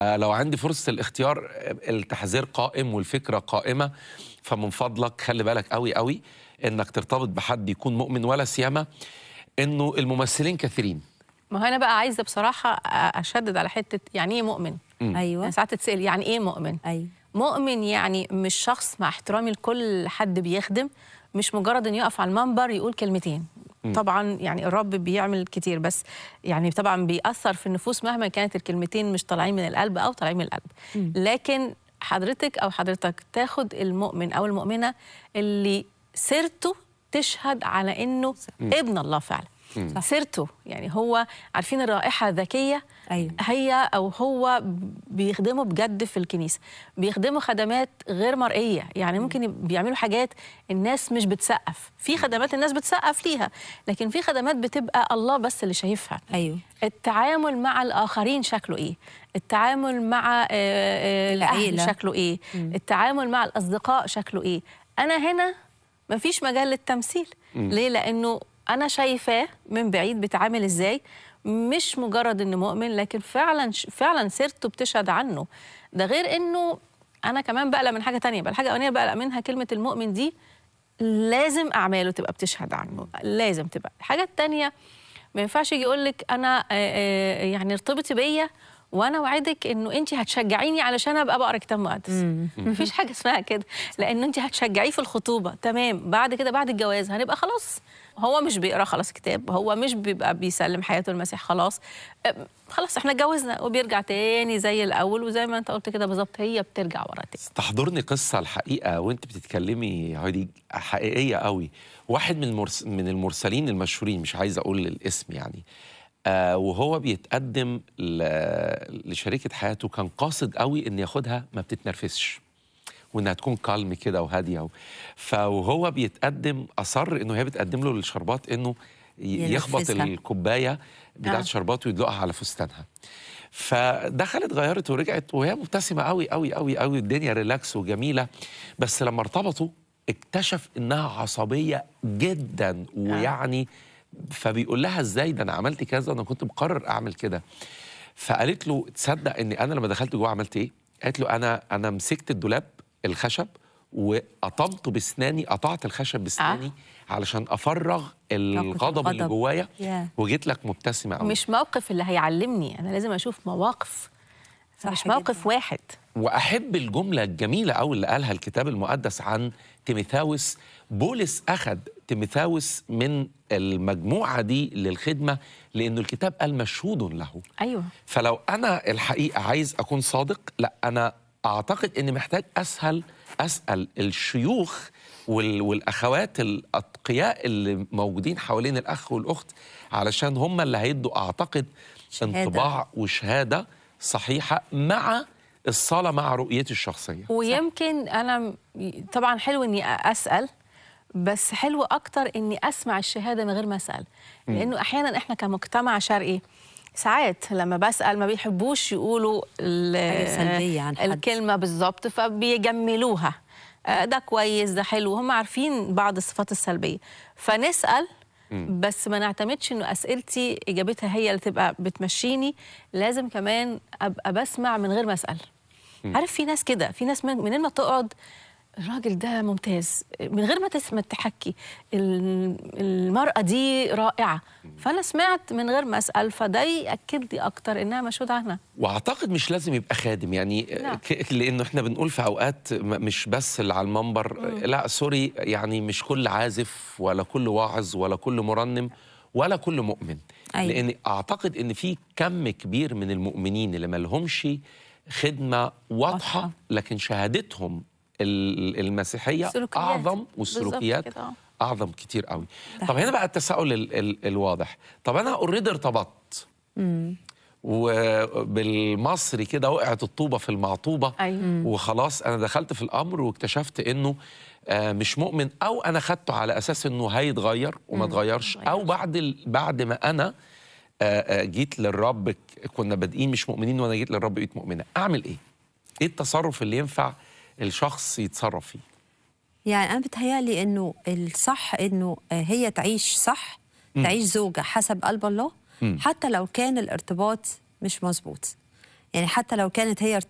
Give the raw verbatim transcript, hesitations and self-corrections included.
لو عندي فرصة الاختيار التحذير قائم والفكرة قائمة، فمن فضلك خلي بالك قوي قوي انك ترتبط بحد يكون مؤمن، ولا سيما انه الممثلين كثيرين. ما هو انا بقى عايزه بصراحه اشدد على حته يعني ايه مؤمن. مم. ايوه يعني ساعات تتسال يعني ايه مؤمن. ايوه مؤمن يعني مش شخص، مع احترامي لكل حد بيخدم، مش مجرد انه يقف على المنبر يقول كلمتين. مم. طبعا يعني الرب بيعمل كتير، بس يعني طبعا بيأثر في النفوس مهما كانت الكلمتين مش طالعين من القلب او طالعين من القلب. مم. لكن حضرتك او حضرتك تاخد المؤمن او المؤمنه اللي سيرته تشهد على انه مم. ابن الله فعلا. صح. سيرته يعني هو عارفين الرائحه الذكيه. ايوه هي او هو بيخدموا بجد في الكنيسه، بيخدموا خدمات غير مرئيه، يعني ممكن بيعملوا حاجات الناس مش بتسقف في خدمات، الناس بتسقف ليها، لكن في خدمات بتبقى الله بس اللي شايفها. ايوه التعامل مع الاخرين شكله ايه، التعامل مع آه، آه، الاهل العيلة. شكله ايه، مم. التعامل مع الاصدقاء شكله ايه. انا هنا مفيش مجال للتمثيل. مم. ليه؟ لانه انا شايفاه من بعيد بيتعامل ازاي، مش مجرد انه مؤمن، لكن فعلا فعلا سيرته بتشهد عنه. ده غير انه انا كمان بقلق من حاجه تانية بقى، الحاجه الاولانيه بقلق منها كلمه المؤمن دي لازم اعماله تبقى بتشهد عنه، لازم تبقى. الحاجه التانية ما ينفعش يجي يقول لك انا آه، آه، يعني ارتبطي بيا وانا وعدك انه انت هتشجعيني علشان ابقى بقرا كتاب مقدس. مفيش حاجه اسمها كده، لانه انت هتشجعيه في الخطوبه تمام، بعد كده بعد الجواز هنبقى خلاص هو مش بيقرا خلاص كتاب، هو مش بيبقى بيسلم حياته المسيح خلاص. أم، خلاص احنا اتجوزنا وبيرجع تاني زي الاول، وزي ما انت قلت كده بالظبط هي بترجع ورا تاني. تحضرني قصة الحقيقة وانت بتتكلمي يا هادي، حقيقية قوي. واحد من المرس من المرسلين المشهورين، مش عايز اقول الاسم يعني، آه وهو بيتقدم ل- لشريكة حياته، كان قاصد قوي ان ياخدها ما بتتنرفزش، وانها تكون كالم كده وهاديه و... فوهو بيتقدم اصر انه هي بتقدم له الشربات انه ي- يخبط ينفذها. الكوبايه بتاعت آه. الشربات ويدلقها على فستانها. فدخلت غيرت ورجعت وهي مبتسمه قوي قوي قوي قوي، الدنيا ريلاكس وجميله. بس لما ارتبطوا اكتشف انها عصبيه جدا، ويعني فبيقول لها ازاي ده انا عملت كذا، انا كنت مقرر اعمل كده. فقالت له تصدق اني انا لما دخلت جوه عملت ايه؟ قالت له انا انا مسكت الدولاب الخشب وقطمته باسناني، قطعت الخشب باسناني آه. علشان افرغ الغضب اللي الغضب. جوايا، ياه. وجيت لك مبتسمه قوي. مش موقف اللي هيعلمني، انا لازم اشوف مواقف، صح مش جداً. موقف واحد. واحب الجمله الجميله قوي اللي قالها الكتاب المقدس عن تيموثاوس. بولس اخذ تيموثاوس من المجموعه دي للخدمه، لانه الكتاب قال مشهود له. ايوه فلو انا الحقيقه عايز اكون صادق، لا انا اعتقد اني محتاج اسهل اسال الشيوخ وال- والاخوات الاتقياء اللي موجودين حوالين الاخ والاخت، علشان هم اللي هيدوا اعتقد شهادة. انطباع وشهاده صحيحه مع الصلاه مع رؤيتي الشخصيه. ويمكن انا م- طبعا حلو اني اسال، بس حلو اكتر اني اسمع الشهاده من غير ما اسال، لانه احيانا احنا كمجتمع شرقي ساعات لما بسال ما بيحبوش يقولوا ال- حاجة سلبية عن حد. الكلمه بالظبط، فبيجملوها. آه، ده كويس ده حلو، هم عارفين بعض الصفات السلبيه، فنسال بس ما نعتمدش انه اسئلتي اجابتها هي اللي تبقى بتمشيني، لازم كمان ابقى بسمع من غير ما اسال. عارف في ناس كده، في ناس من منين ما تقعد الراجل ده ممتاز من غير ما تسمع تحكي، ال- المرأة دي رائعة، فأنا سمعت من غير ما أسأل، فده يأكد لي أكتر إنها مشهود عنها. واعتقد مش لازم يبقى خادم يعني، نعم. ك- لانه احنا بنقول في اوقات م- مش بس اللي على المنبر، لا سوري، يعني مش كل عازف ولا كل واعظ ولا كل مرنم ولا كل مؤمن. أيوة. لان اعتقد ان في كم كبير من المؤمنين اللي ما لهمش خدمه واضحه، واضحة. لكن شهادتهم ال- المسيحيه سلوكيات. اعظم، والسلوكيات بالظبط كده، آه. اعظم كتير قوي. ده طب هنا حقيقي. بقى التساؤل ال- ال- الواضح، طب انا اوريدي ارتبطت وبالمصري كده وقعت الطوبة في المعطوبة، أيوة. وخلاص أنا دخلت في الأمر واكتشفت إنه آه مش مؤمن، أو أنا خدته على أساس إنه هيتغير وما اتغيرش، أو بعد ال... بعد ما أنا آه آه جيت للرب، ك- كنا بادئين مش مؤمنين وأنا جيت للرب بقيت مؤمنة. أعمل إيه؟ إيه التصرف اللي ينفع الشخص يتصرف فيه؟ يعني أنا بتهيألي إنه الصح إنه هي تعيش صح، تعيش زوجة حسب قلب الله، مم. حتى لو كان الارتباط مش مظبوط. يعني حتى لو كانت هي